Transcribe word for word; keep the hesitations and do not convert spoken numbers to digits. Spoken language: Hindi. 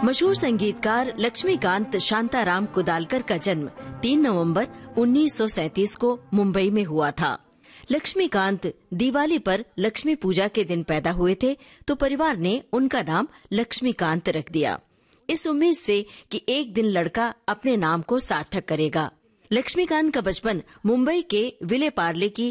मशहूर संगीतकार लक्ष्मीकांत शांताराम कुदालकर का जन्म तीन नवंबर उन्नीस सौ सैंतीस को मुंबई में हुआ था। लक्ष्मीकांत दिवाली पर लक्ष्मी पूजा के दिन पैदा हुए थे, तो परिवार ने उनका नाम लक्ष्मीकांत रख दिया, इस उम्मीद से कि एक दिन लड़का अपने नाम को सार्थक करेगा। लक्ष्मीकांत का बचपन मुंबई के विले पार्ले की